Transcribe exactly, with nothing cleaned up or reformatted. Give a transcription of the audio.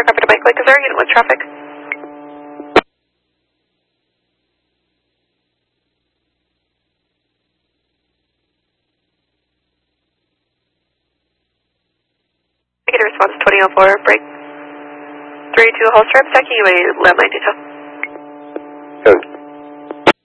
check over to Mike Lake. Is there a unit with traffic? Negative response twenty oh four, break three two holster, I'm stacking you a landline detail.